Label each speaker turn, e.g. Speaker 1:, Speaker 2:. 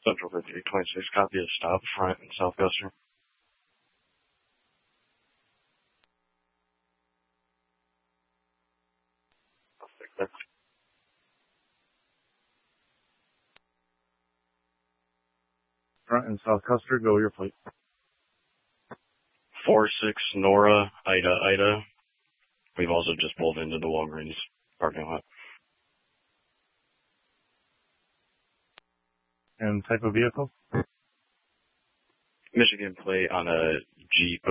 Speaker 1: Central 5326, copy of stop, front and South Custer.
Speaker 2: Front and South Custer, go your plate.
Speaker 1: 4-6 Nora, Ida. We've also just pulled into the Walgreens parking lot.
Speaker 2: And type of vehicle?
Speaker 1: Michigan plate on a Jeep.